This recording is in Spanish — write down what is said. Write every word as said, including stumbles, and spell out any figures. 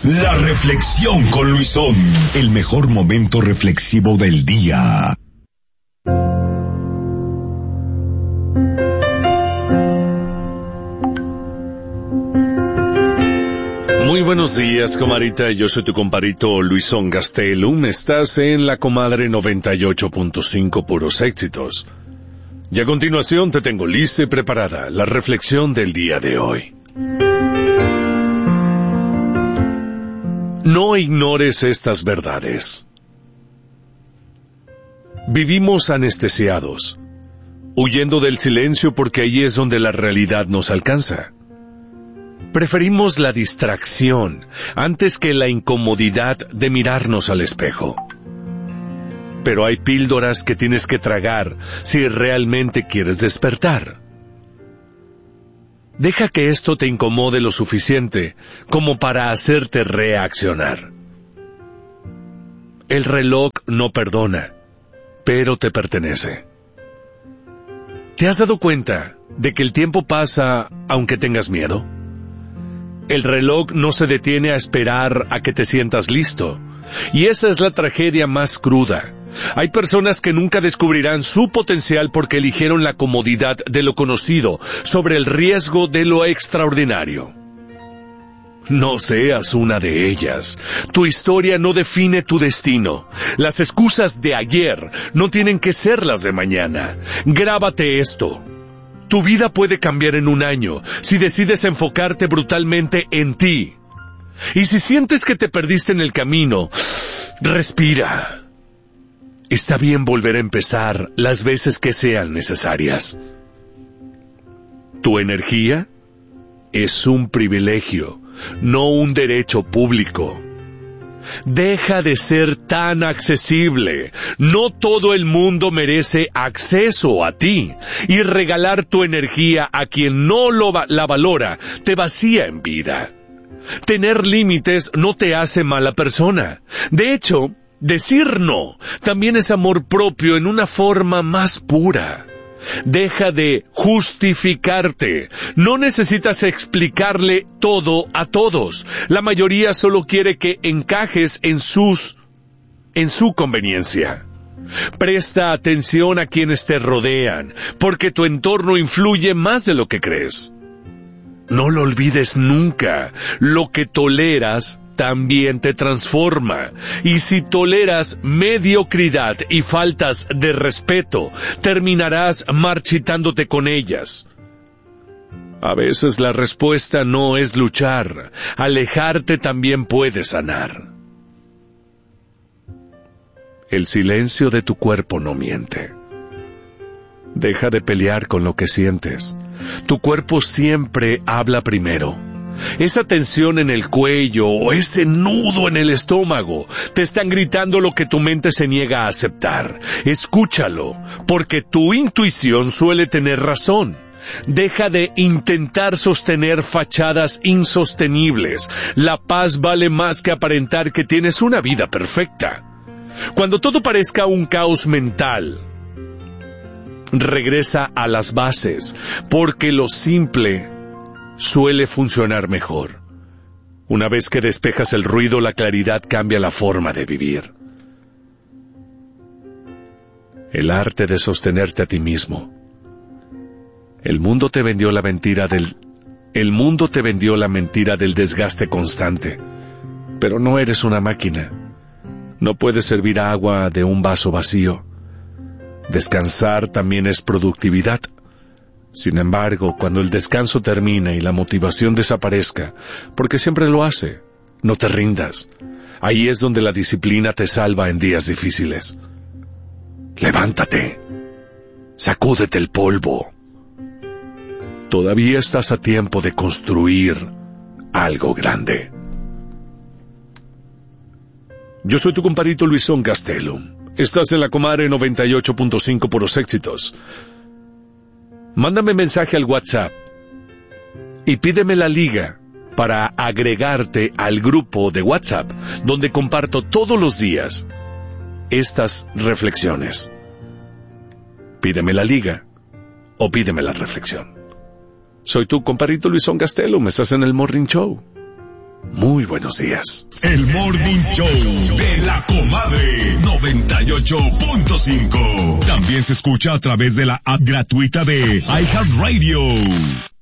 La reflexión con Luisón, el mejor momento reflexivo del día. Muy buenos días, comadita. Yo soy tu compadrito Luisón Gastelum. Estás en la comadre noventa y ocho punto cinco, puros éxitos. Y a continuación te tengo lista y preparada la reflexión del día de hoy. No ignores estas verdades. Vivimos anestesiados, huyendo del silencio porque ahí es donde la realidad nos alcanza. Preferimos la distracción antes que la incomodidad de mirarnos al espejo. Pero hay píldoras que tienes que tragar si realmente quieres despertar. Deja que esto te incomode lo suficiente como para hacerte reaccionar. El reloj no perdona, pero te pertenece. ¿Te has dado cuenta de que el tiempo pasa aunque tengas miedo? El reloj no se detiene a esperar a que te sientas listo, y esa es la tragedia más cruda. Hay personas que nunca descubrirán su potencial porque eligieron la comodidad de lo conocido sobre el riesgo de lo extraordinario. No seas una de ellas. Tu historia no define tu destino. Las excusas de ayer no tienen que ser las de mañana. Grábate esto. Tu vida puede cambiar en un año si decides enfocarte brutalmente en ti. Y si sientes que te perdiste en el camino, respira. Está bien volver a empezar las veces que sean necesarias. Tu energía es un privilegio, no un derecho público. Deja de ser tan accesible. No todo el mundo merece acceso a ti. Y regalar tu energía a quien no lo va- la valora te vacía en vida. Tener límites no te hace mala persona. De hecho, decir no también es amor propio en una forma más pura. Deja de justificarte. No necesitas explicarle todo a todos. La mayoría solo quiere que encajes en sus, en su conveniencia. Presta atención a quienes te rodean, porque tu entorno influye más de lo que crees. No lo olvides nunca. Lo que toleras también te transforma. Y si toleras mediocridad y faltas de respeto, terminarás marchitándote con ellas. A veces la respuesta no es luchar. Alejarte también puede sanar. El silencio de tu cuerpo no miente. Deja de pelear con lo que sientes. Tu cuerpo siempre habla primero. Esa tensión en el cuello o ese nudo en el estómago te están gritando lo que tu mente se niega a aceptar. Escúchalo, porque tu intuición suele tener razón. Deja de intentar sostener fachadas insostenibles. La paz vale más que aparentar que tienes una vida perfecta. Cuando todo parezca un caos mental, regresa a las bases, porque lo simple suele funcionar mejor. Una vez que despejas el ruido, la claridad cambia la forma de vivir. El arte de sostenerte a ti mismo. El mundo te vendió la mentira del... El mundo te vendió la mentira del desgaste constante. Pero no eres una máquina. No puedes servir agua de un vaso vacío. Descansar también es productividad. Sin embargo, cuando el descanso termina y la motivación desaparezca, porque siempre lo hace, no te rindas. Ahí es donde la disciplina te salva en días difíciles. Levántate. Sacúdete el polvo. Todavía estás a tiempo de construir algo grande. Yo soy tu compadrito Luisón Gastelum. Estás en la comadre noventa y ocho punto cinco, puros éxitos. Mándame mensaje al WhatsApp y pídeme la liga para agregarte al grupo de WhatsApp donde comparto todos los días estas reflexiones. Pídeme la liga o pídeme la reflexión. Soy tu compadrito Luisón Gastelum, estás en el Morning Show. Muy buenos días. El Morning Show de la Comadre noventa y ocho punto cinco. También se escucha a través de la app gratuita de iHeartRadio.